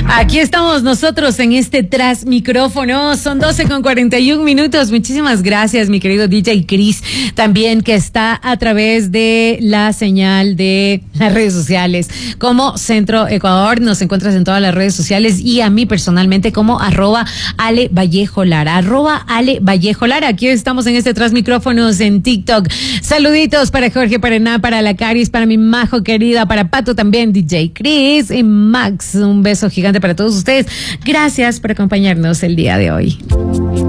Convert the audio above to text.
Aquí estamos nosotros en este Tras Micrófono. Son 12:41. Muchísimas gracias, mi querido DJ Chris, también que está a través de la señal de las redes sociales como Centro Ecuador. Nos encuentras en todas las redes sociales y a mí personalmente como @Ale Vallejo Lara. @Ale Vallejo Lara. Aquí estamos en este Tras Micrófonos en TikTok. Saluditos para Jorge, para Ená, para la Caris, para mi majo querida, para Pato también, DJ Chris y Max. Un beso gigante para todos ustedes. Gracias por acompañarnos el día de hoy.